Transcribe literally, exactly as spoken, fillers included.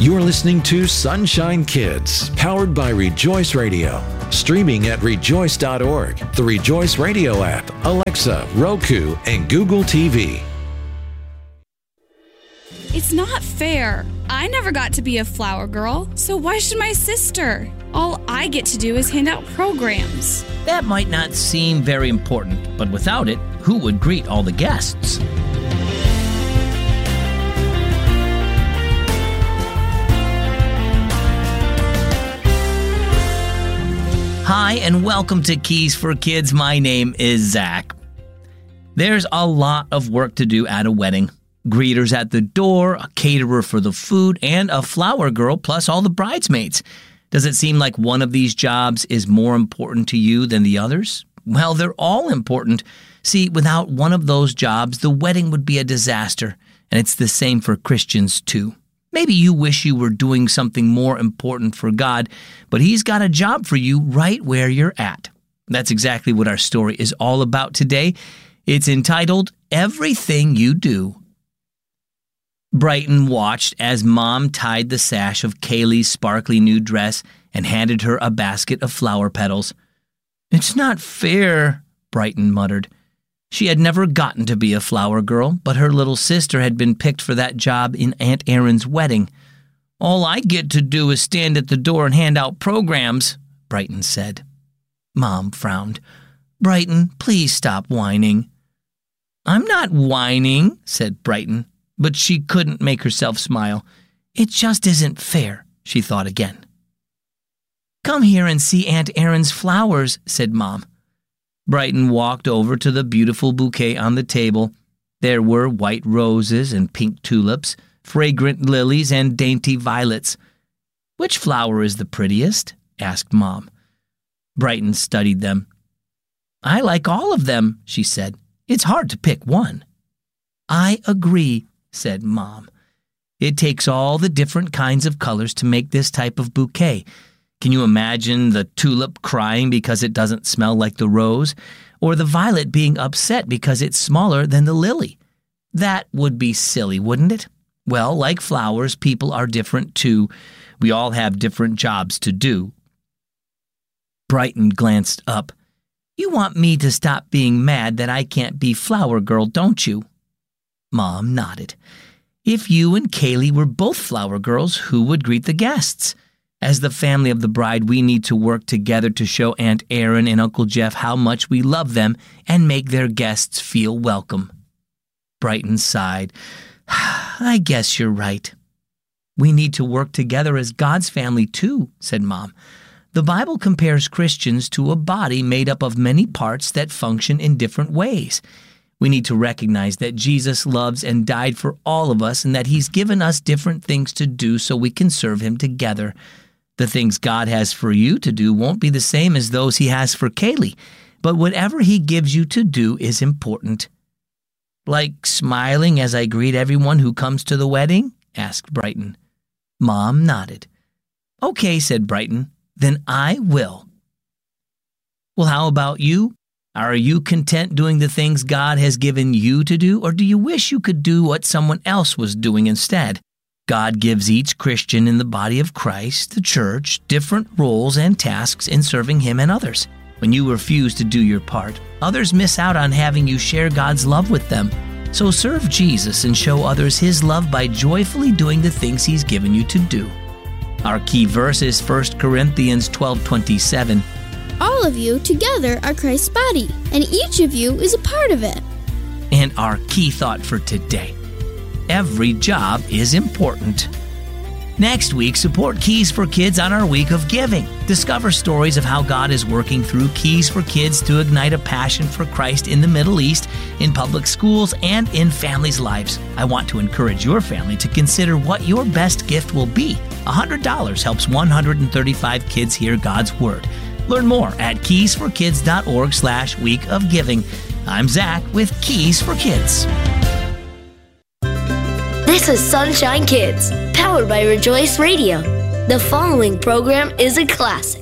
You're listening to Sunshine Kids, powered by Rejoice Radio. Streaming at rejoice dot org, the Rejoice Radio app, Alexa, Roku, and Google T V. It's not fair. I never got to be a flower girl, so why should my sister? All I get to do is hand out programs. That might not seem very important, but without it, who would greet all the guests? Hi, and welcome to Keys for Kids. My name is Zach. There's a lot of work to do at a wedding. Greeters at the door, a caterer for the food, and a flower girl, plus all the bridesmaids. Does it seem like one of these jobs is more important to you than the others? Well, they're all important. See, without one of those jobs, the wedding would be a disaster, and it's the same for Christians too. Maybe you wish you were doing something more important for God, but He's got a job for you right where you're at. That's exactly what our story is all about today. It's entitled, Everything You Do. Brighton watched as Mom tied the sash of Kaylee's sparkly new dress and handed her a basket of flower petals. "It's not fair," Brighton muttered. She had never gotten to be a flower girl, but her little sister had been picked for that job in Aunt Erin's wedding. "All I get to do is stand at the door and hand out programs," Brighton said. Mom frowned. "Brighton, please stop whining." "I'm not whining," said Brighton, but she couldn't make herself smile. "It just isn't fair," she thought again. "Come here and see Aunt Erin's flowers," said Mom. Brighton walked over to the beautiful bouquet on the table. There were white roses and pink tulips, fragrant lilies and dainty violets. "Which flower is the prettiest?" asked Mom. Brighton studied them. "I like all of them," she said. "It's hard to pick one." "I agree," said Mom. "It takes all the different kinds of colors to make this type of bouquet. Can you imagine the tulip crying because it doesn't smell like the rose? Or the violet being upset because it's smaller than the lily? That would be silly, wouldn't it? Well, like flowers, people are different too. We all have different jobs to do." Brighton glanced up. "You want me to stop being mad that I can't be flower girl, don't you?" Mom nodded. "If you and Kaylee were both flower girls, who would greet the guests? As the family of the bride, we need to work together to show Aunt Erin and Uncle Jeff how much we love them and make their guests feel welcome." Brighton sighed. "I guess you're right." "We need to work together as God's family too," said Mom. "The Bible compares Christians to a body made up of many parts that function in different ways. We need to recognize that Jesus loves and died for all of us and that He's given us different things to do so we can serve Him together. The things God has for you to do won't be the same as those He has for Kaylee, but whatever He gives you to do is important." "Like smiling as I greet everyone who comes to the wedding?" asked Brighton. Mom nodded. "Okay," said Brighton, "then I will." "Well, how about you? Are you content doing the things God has given you to do, or do you wish you could do what someone else was doing instead? God gives each Christian in the body of Christ, the church, different roles and tasks in serving Him and others. When you refuse to do your part, others miss out on having you share God's love with them. So serve Jesus and show others His love by joyfully doing the things He's given you to do. Our key verse is First Corinthians twelve twenty-seven. All of you together are Christ's body, and each of you is a part of it. And our key thought for today: every job is important. Next week, support Keys for Kids on our week of giving. Discover stories of how God is working through Keys for Kids to ignite a passion for Christ in the Middle East, in public schools, and in families' lives. I want to encourage your family to consider what your best gift will be. one hundred dollars helps one hundred thirty-five kids hear God's Word. Learn more at keys for kids dot org slash week of giving. I'm Zach with Keys for Kids. This is Sunshine Kids, powered by Rejoice Radio. The following program is a classic.